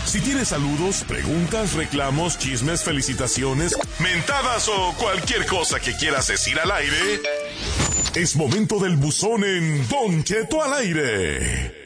Si tienes saludos, preguntas, reclamos, chismes, felicitaciones, mentadas o cualquier cosa que quieras decir al aire, es momento del buzón en Don Cheto al aire.